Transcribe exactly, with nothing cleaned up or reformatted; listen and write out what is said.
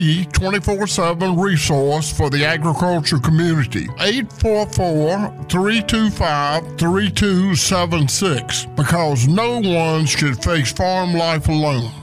twenty-four seven resource for the agriculture community. eight four four, three two five, three two seven six, because no one should face farm life alone.